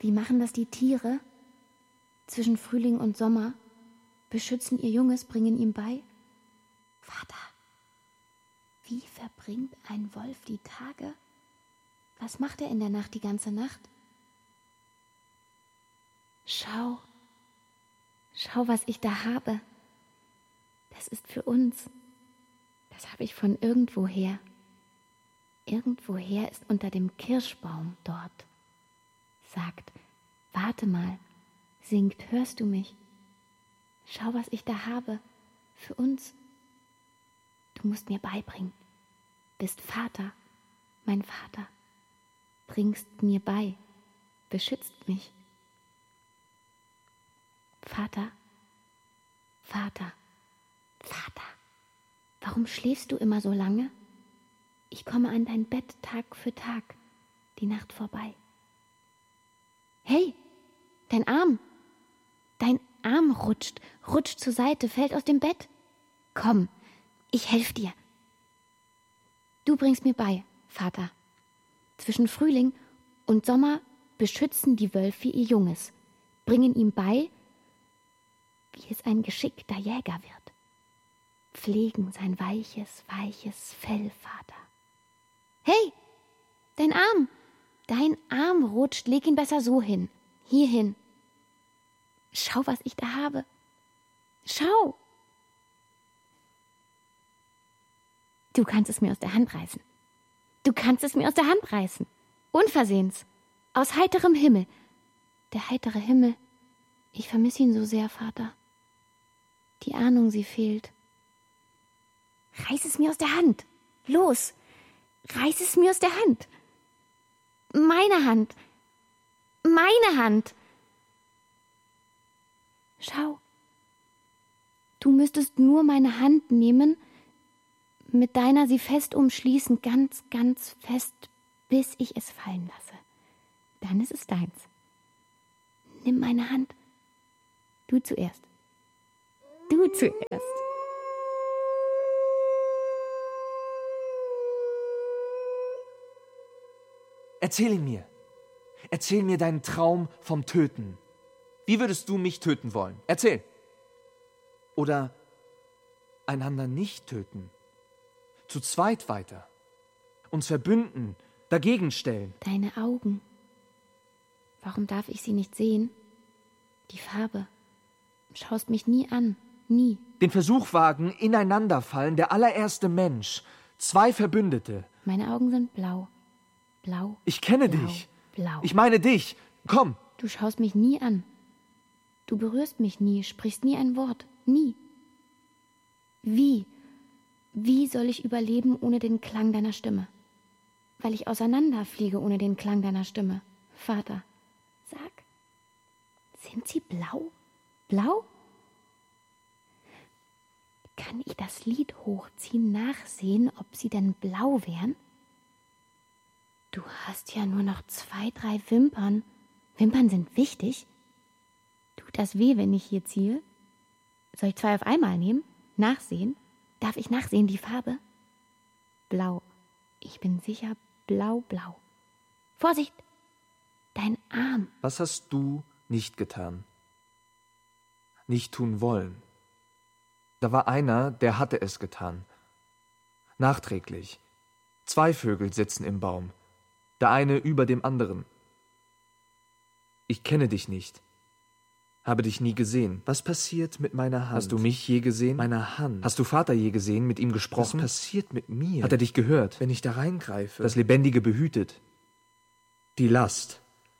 Wie machen das die Tiere? Zwischen Frühling und Sommer beschützen ihr Junges, bringen ihm bei. Vater, wie verbringt ein Wolf die Tage? Was macht er in der Nacht die ganze Nacht? Schau, was ich da habe. Das ist für uns. Das habe ich von irgendwoher. Irgendwoher ist unter dem Kirschbaum dort. Sagt, warte mal, singt, hörst du mich? Schau, was ich da habe. Für uns. Du musst mir beibringen. Bist Vater, mein Vater. Bringst mir bei. Beschützt mich. Vater, Vater, Vater, warum schläfst du immer so lange? Ich komme an dein Bett Tag für Tag, die Nacht vorbei. Hey, dein Arm rutscht zur Seite, fällt aus dem Bett. Komm, ich helfe dir. Du bringst mir bei, Vater. Zwischen Frühling und Sommer beschützen die Wölfe ihr Junges, bringen ihm bei, wie es ein geschickter Jäger wird. Pflegen sein weiches Fell, Vater. Hey, dein Arm rutscht, leg ihn besser so hin, hierhin. Schau, was ich da habe. Schau. Du kannst es mir aus der Hand reißen. Unversehens. Aus heiterem Himmel. Der heitere Himmel. Ich vermisse ihn so sehr, Vater. Die Ahnung, sie fehlt. Reiß es mir aus der Hand. Los. Reiß es mir aus der Hand. Meine Hand. Schau. Du müsstest nur meine Hand nehmen, mit deiner sie fest umschließen, ganz, ganz fest, bis ich es fallen lasse. Dann ist es deins. Nimm meine Hand. Du zuerst. Erzähl mir deinen Traum vom Töten. Wie würdest du mich töten wollen? Erzähl. Oder einander nicht töten. Zu zweit weiter. Uns verbünden, dagegen stellen. Deine Augen. Warum darf ich sie nicht sehen? Die Farbe. Schaust mich nie an. Nie. Den Versuch wagen, ineinanderfallen, der allererste Mensch. 2 Verbündete. Meine Augen sind blau. Blau. Ich kenne blau, dich. Blau. Ich meine dich. Komm. Du schaust mich nie an. Du berührst mich nie, sprichst nie ein Wort. Nie. Wie soll ich überleben ohne den Klang deiner Stimme? Weil ich auseinanderfliege ohne den Klang deiner Stimme. Vater, sag, sind sie blau? Blau? Kann ich das Lid hochziehen, nachsehen, ob sie denn blau wären? Du hast ja nur noch 2, 3 Wimpern. Wimpern sind wichtig. Tut das weh, wenn ich hier ziehe? Soll ich 2 auf einmal nehmen? Nachsehen? Darf ich nachsehen, die Farbe? Blau. Ich bin sicher, blau. Vorsicht! Dein Arm. Was hast du nicht getan? Nicht tun wollen. Da war einer, der hatte es getan. Nachträglich. 2 Vögel sitzen im Baum. Der eine über dem anderen. Ich kenne dich nicht. Habe dich nie gesehen. Was passiert mit meiner Hand? Hast du mich je gesehen? Meiner Hand. Hast du Vater je gesehen, mit ihm gesprochen? Was passiert mit mir? Hat er dich gehört? Wenn ich da reingreife. Das Lebendige behütet. Die Last.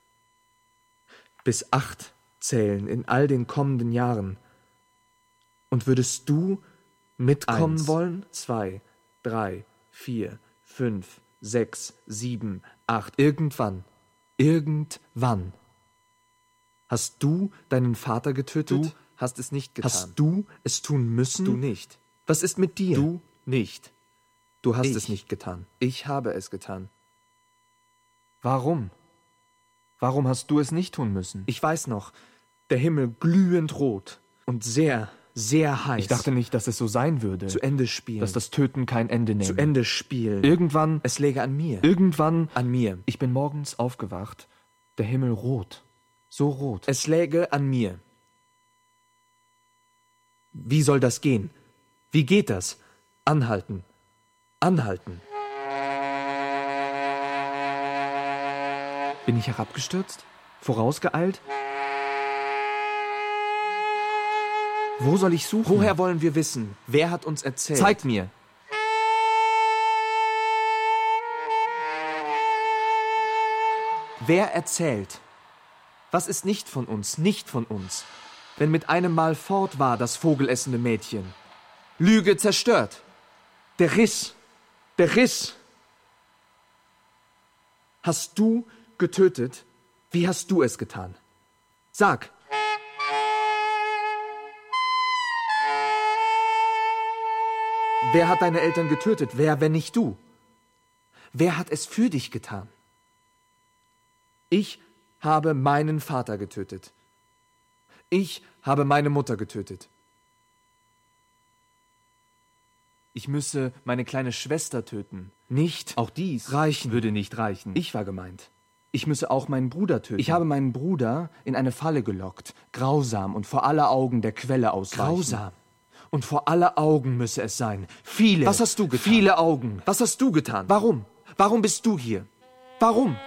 Bis 8 zählen in all den kommenden Jahren. Und würdest du mitkommen 1 wollen? 2, 3, 4, 5, 6, 7, 8. Irgendwann. Hast du deinen Vater getötet? Du hast es nicht getan. Hast du es tun müssen? Du nicht. Was ist mit dir? Du nicht. Du hast Ich. es nicht getan. Ich habe es getan. Warum? Warum hast du es nicht tun müssen? Ich weiß noch, der Himmel glühend rot und sehr, sehr heiß. Ich dachte nicht, dass es so sein würde. Zu Ende spielen. Dass das Töten kein Ende nähme. Zu Ende spielen. Irgendwann. Es läge an mir. Irgendwann. An mir. Ich bin morgens aufgewacht. Der Himmel rot. So rot. Es läge an mir. Wie soll das gehen? Wie geht das? Anhalten. Anhalten. Bin ich herabgestürzt? Vorausgeeilt? Wo soll ich suchen? Woher wollen wir wissen? Wer hat uns erzählt? Zeig mir! Wer erzählt? Was ist nicht von uns, nicht von uns? Wenn mit einem Mal fort war das vogelessende Mädchen. Lüge zerstört. Der Riss. Der Riss. Hast du getötet? Wie hast du es getan? Sag. Wer hat deine Eltern getötet? Wer, wenn nicht du? Wer hat es für dich getan? Ich habe meinen Vater getötet. Ich habe meine Mutter getötet. Ich müsse meine kleine Schwester töten. Nicht Auch dies reichen. würde nicht reichen. Ich war gemeint. Ich müsse auch meinen Bruder töten. Ich habe meinen Bruder in eine Falle gelockt, grausam und vor aller Augen der Quelle ausweichen. Grausam. Und vor aller Augen müsse es sein. Viele. Was hast du getan? Viele Augen. Was hast du getan? Warum? Warum bist du hier? Warum?